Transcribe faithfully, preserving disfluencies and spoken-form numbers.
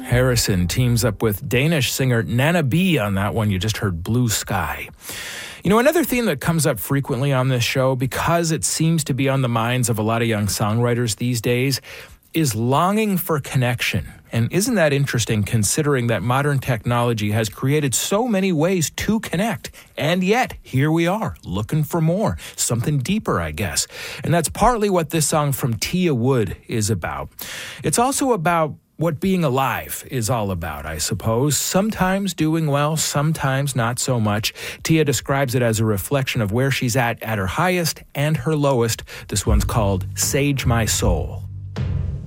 Harrison teams up with Danish singer Nana B on that one. You just heard Blue Sky. You know, another theme that comes up frequently on this show, because it seems to be on the minds of a lot of young songwriters these days, is longing for connection. And isn't that interesting, considering that modern technology has created so many ways to connect? And yet, here we are, looking for more, something deeper, I guess. And that's partly what this song from Tia Wood is about. It's also about what being alive is all about, I suppose. Sometimes doing well, sometimes not so much. Tia describes it as a reflection of where she's at at her highest and her lowest. This one's called Sage My Soul.